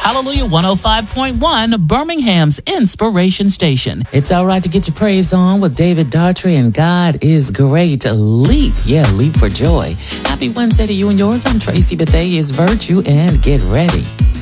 Hallelujah 105.1, Birmingham's Inspiration Station. It's all right to get your praise on with David Daughtry and God is Great. Leap. Yeah, leap for joy. Happy Wednesday to you and yours. I'm Tracy Bethea, is Virtue, and get ready.